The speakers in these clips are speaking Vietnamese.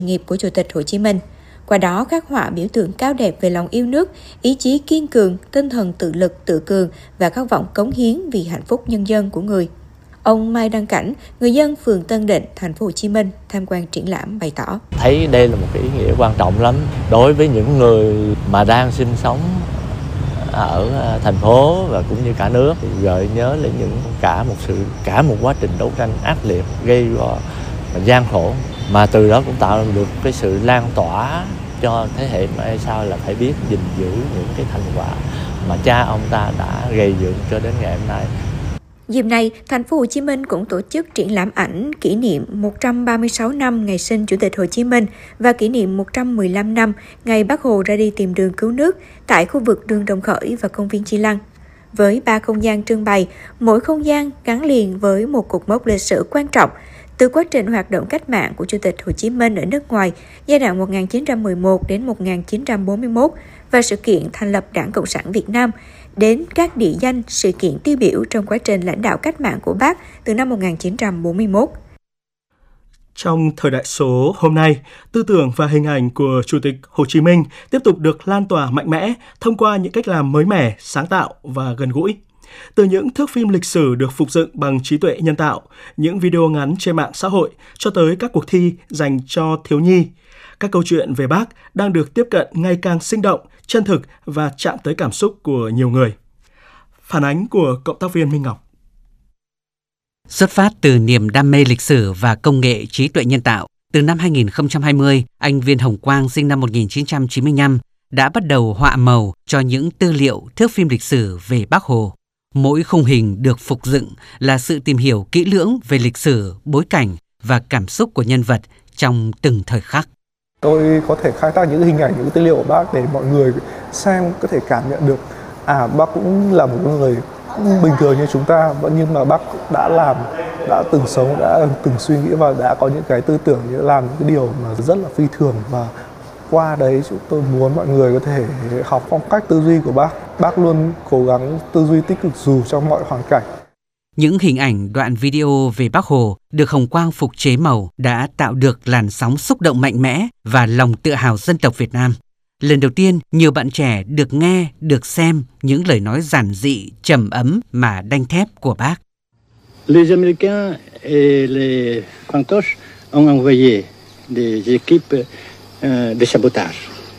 nghiệp của Chủ tịch Hồ Chí Minh. Qua đó khắc họa biểu tượng cao đẹp về lòng yêu nước, ý chí kiên cường, tinh thần tự lực tự cường và khát vọng cống hiến vì hạnh phúc nhân dân của người. Ông Mai Đăng Cảnh, người dân phường Tân Định, thành phố Hồ Chí Minh tham quan triển lãm bày tỏ: thấy đây là một cái ý nghĩa quan trọng lắm đối với những người mà đang sinh sống ở thành phố và cũng như cả nước, thì gợi nhớ lên cả một quá trình đấu tranh ác liệt, gây go và gian khổ, mà từ đó cũng tạo được cái sự lan tỏa cho thế hệ mai sau là phải biết gìn giữ những cái thành quả mà cha ông ta đã gây dựng cho đến ngày hôm nay. Dịp này, thành phố Hồ Chí Minh cũng tổ chức triển lãm ảnh kỷ niệm 136 năm ngày sinh Chủ tịch Hồ Chí Minh và kỷ niệm 115 năm ngày Bác Hồ ra đi tìm đường cứu nước tại khu vực đường Đồng Khởi và công viên Chi Lăng. Với 3 không gian trưng bày, mỗi không gian gắn liền với một cột mốc lịch sử quan trọng, từ quá trình hoạt động cách mạng của Chủ tịch Hồ Chí Minh ở nước ngoài giai đoạn 1911 đến 1941 và sự kiện thành lập Đảng Cộng sản Việt Nam, đến các địa danh, sự kiện tiêu biểu trong quá trình lãnh đạo cách mạng của Bác từ năm 1941. Trong thời đại số hôm nay, tư tưởng và hình ảnh của Chủ tịch Hồ Chí Minh tiếp tục được lan tỏa mạnh mẽ thông qua những cách làm mới mẻ, sáng tạo và gần gũi. Từ những thước phim lịch sử được phục dựng bằng trí tuệ nhân tạo, những video ngắn trên mạng xã hội cho tới các cuộc thi dành cho thiếu nhi, các câu chuyện về Bác đang được tiếp cận ngày càng sinh động, chân thực và chạm tới cảm xúc của nhiều người. Phản ánh của cộng tác viên Minh Ngọc. Xuất phát từ niềm đam mê lịch sử và công nghệ trí tuệ nhân tạo, từ năm 2020, anh Viên Hồng Quang sinh năm 1995 đã bắt đầu họa màu cho những tư liệu thước phim lịch sử về Bác Hồ. Mỗi khung hình được phục dựng là sự tìm hiểu kỹ lưỡng về lịch sử, bối cảnh và cảm xúc của nhân vật trong từng thời khắc. Tôi có thể khai thác những hình ảnh, những tư liệu của Bác để mọi người xem có thể cảm nhận được Bác cũng là một người bình thường như chúng ta, nhưng mà Bác đã làm, đã từng sống, đã từng suy nghĩ và đã có những cái tư tưởng, làm những cái điều mà rất là phi thường, và qua đấy chúng tôi muốn mọi người có thể học phong cách tư duy của Bác. Bác luôn cố gắng tư duy tích cực dù trong mọi hoàn cảnh. Những hình ảnh, đoạn video về Bác Hồ được Hồng Quang phục chế màu đã tạo được làn sóng xúc động mạnh mẽ và lòng tự hào dân tộc Việt Nam. Lần đầu tiên, nhiều bạn trẻ được nghe, được xem những lời nói giản dị, trầm ấm mà đanh thép của Bác. Les Américains et les Fantoches ont envoyé des équipes de sabotage.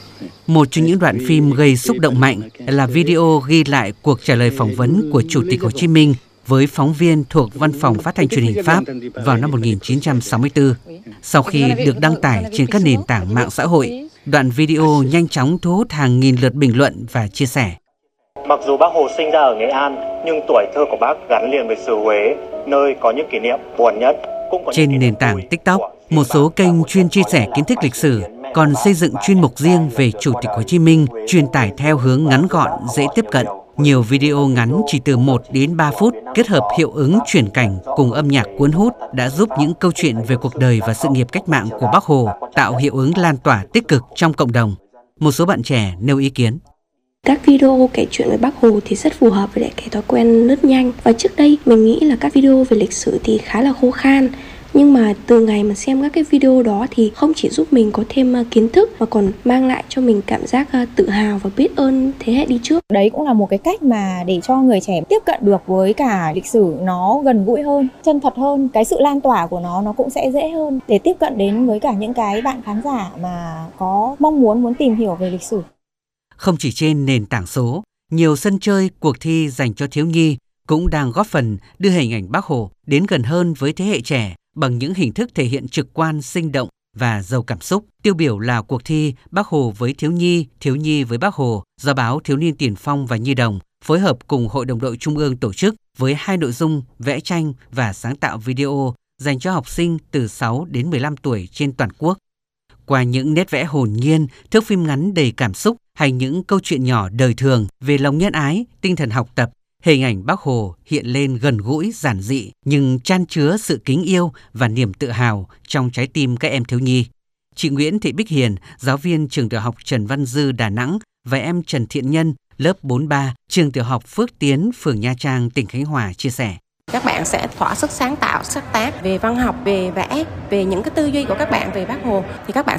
Một trong những đoạn phim gây xúc động mạnh là video ghi lại cuộc trả lời phỏng vấn của Chủ tịch Hồ Chí Minh với phóng viên thuộc Văn phòng Phát thanh Truyền hình Pháp vào năm 1964. Sau khi được đăng tải trên các nền tảng mạng xã hội, đoạn video nhanh chóng thu hút hàng nghìn lượt bình luận và chia sẻ. Mặc dù Bác Hồ sinh ra ở Nghệ An, nhưng tuổi thơ của Bác gắn liền với xứ Huế, nơi có những kỷ niệm buồn nhất. Trên nền tảng TikTok, một số kênh chuyên chia sẻ kiến thức lịch sử còn xây dựng chuyên mục riêng về Chủ tịch Hồ Chí Minh, truyền tải theo hướng ngắn gọn, dễ tiếp cận. Nhiều video ngắn chỉ từ 1 đến 3 phút kết hợp hiệu ứng chuyển cảnh cùng âm nhạc cuốn hút đã giúp những câu chuyện về cuộc đời và sự nghiệp cách mạng của Bác Hồ tạo hiệu ứng lan tỏa tích cực trong cộng đồng. Một số bạn trẻ nêu ý kiến. Các video kể chuyện về Bác Hồ thì rất phù hợp với lại cái thói quen lướt nhanh. Và trước đây mình nghĩ là các video về lịch sử thì khá là khô khan. Nhưng mà từ ngày mà xem các cái video đó thì không chỉ giúp mình có thêm kiến thức mà còn mang lại cho mình cảm giác tự hào và biết ơn thế hệ đi trước. Đấy cũng là một cái cách mà để cho người trẻ tiếp cận được với cả lịch sử, nó gần gũi hơn, chân thật hơn. Cái sự lan tỏa của nó cũng sẽ dễ hơn để tiếp cận đến với cả những cái bạn khán giả mà có mong muốn tìm hiểu về lịch sử. Không chỉ trên nền tảng số, nhiều sân chơi, cuộc thi dành cho thiếu nhi cũng đang góp phần đưa hình ảnh Bác Hồ đến gần hơn với thế hệ trẻ bằng những hình thức thể hiện trực quan, sinh động và giàu cảm xúc. Tiêu biểu là cuộc thi Bác Hồ với thiếu nhi với Bác Hồ do báo Thiếu niên Tiền Phong và Nhi Đồng phối hợp cùng Hội đồng đội Trung ương tổ chức với 2 nội dung vẽ tranh và sáng tạo video dành cho học sinh từ 6 đến 15 tuổi trên toàn quốc. Qua những nét vẽ hồn nhiên, thước phim ngắn đầy cảm xúc hay những câu chuyện nhỏ đời thường về lòng nhân ái, tinh thần học tập, hình ảnh Bác Hồ hiện lên gần gũi, giản dị nhưng chan chứa sự kính yêu và niềm tự hào trong trái tim các em thiếu nhi. Chị Nguyễn Thị Bích Hiền, giáo viên trường tiểu học Trần Văn Dư, Đà Nẵng và em Trần Thiện Nhân, lớp 43, trường tiểu học Phước Tiến, phường Nha Trang, tỉnh Khánh Hòa chia sẻ. Các bạn sẽ thỏa sức sáng tạo, sáng tác về văn học, về vẽ, về những cái tư duy của các bạn về Bác Hồ thì các bạn